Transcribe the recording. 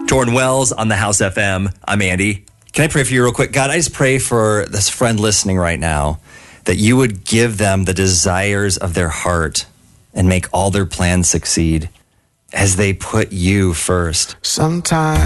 Jordan Wells on the House FM. I'm Andy. Can I pray for you real quick? God, I just pray for this friend listening right now that you would give them the desires of their heart and make all their plans succeed as they put you first. Sometimes